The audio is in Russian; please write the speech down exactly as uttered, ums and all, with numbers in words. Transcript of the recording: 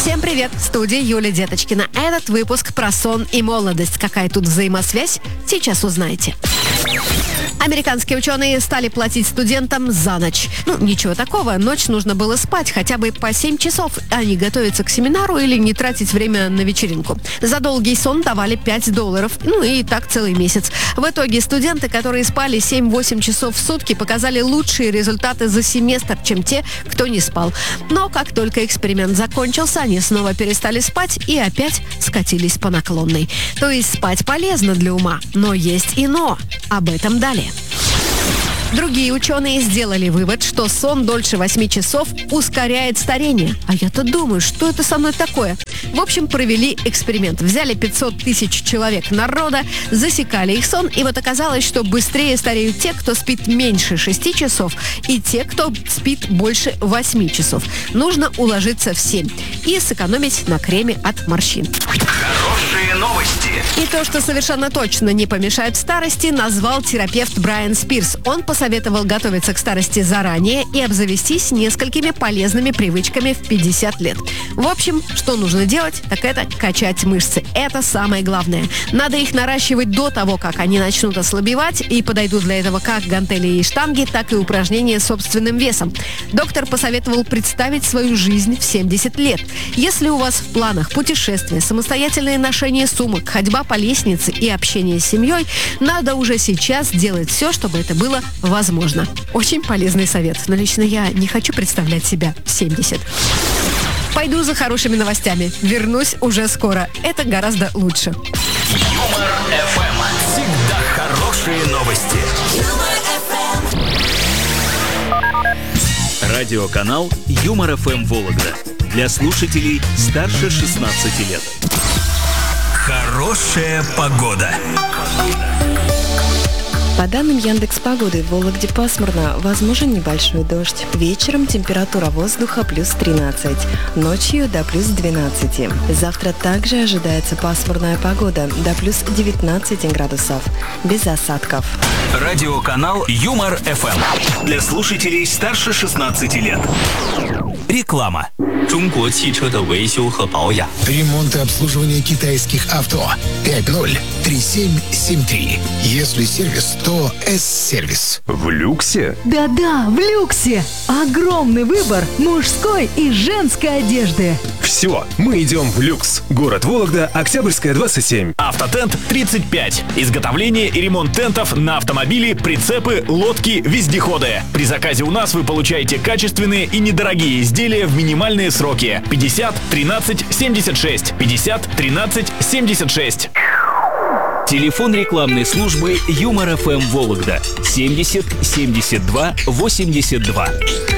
Всем привет! В студии Юлия Деточкина. Этот выпуск про сон и молодость. Какая тут взаимосвязь? Сейчас узнаете. Американские ученые стали платить студентам за ночь. Ну, ничего такого. Ночь нужно было спать хотя бы по семь часов, а не готовиться к семинару или не тратить время на вечеринку. За долгий сон давали пять долларов. Ну и так целый месяц. В итоге студенты, которые спали семь-восемь часов в сутки, показали лучшие результаты за семестр, чем те, кто не спал. Но как только эксперимент закончился, они снова перестали спать и опять скатились по наклонной. То есть спать полезно для ума, но есть и но. Об этом далее. Другие ученые сделали вывод, что сон дольше восьми часов ускоряет старение. А я-то думаю, что это со мной такое? В общем, провели эксперимент. Взяли пятьсот тысяч человек народа, засекали их сон, и вот оказалось, что быстрее стареют те, кто спит меньше шести часов, и те, кто спит больше восьми часов. Нужно уложиться в семь и сэкономить на креме от морщин. Хорошие новости. И то, что совершенно точно не помешает старости, назвал терапевт Брайан Спирс. Он посоветовал готовиться к старости заранее и обзавестись несколькими полезными привычками в пятьдесят лет. В общем, что нужно делать, так это качать мышцы. Это самое главное. Надо их наращивать до того, как они начнут ослабевать, и подойдут для этого как гантели и штанги, так и упражнения с собственным весом. Доктор посоветовал представить свою жизнь в семьдесят лет. Если у вас в планах путешествия, самостоятельное ношение сумок, ходьба по лестнице и общение с семьей, надо уже сейчас делать все, чтобы это было возможно. Очень полезный совет, но лично я не хочу представлять себя в семьдесят. Пойду за хорошими новостями. Вернусь уже скоро. Это гораздо лучше. Юмор эф эм. Всегда хорошие новости. Радиоканал Юмор эф эм Вологда. Для слушателей старше шестнадцати лет. Хорошая погода. По данным Яндекс.Погоды, в Вологде пасмурно, возможен небольшой дождь. Вечером температура воздуха плюс тринадцать, ночью до плюс двенадцати. Завтра также ожидается пасмурная погода, до плюс девятнадцати градусов, без осадков. Радиоканал Юмор эф эм. Для слушателей старше шестнадцати лет. Реклама. Ремонт и обслуживание китайских авто. пять ноль три семь семь три. Если сервис, то С-сервис. В люксе? Да-да, в люксе. Огромный выбор мужской и женской одежды. Все, мы идем в люкс. Город Вологда, Октябрьская, двадцать семь. Автотент тридцать пять. Изготовление и ремонт тентов на автомобили, прицепы, лодки, вездеходы. При заказе у нас вы получаете качественные и недорогие изделия в минимальные сроки. пятьдесят тринадцать семьдесят шесть. пятьдесят тринадцать семьдесят шесть. Телефон рекламной службы Юмор эф эм Вологда семьдесят семьдесят два восемьдесят два.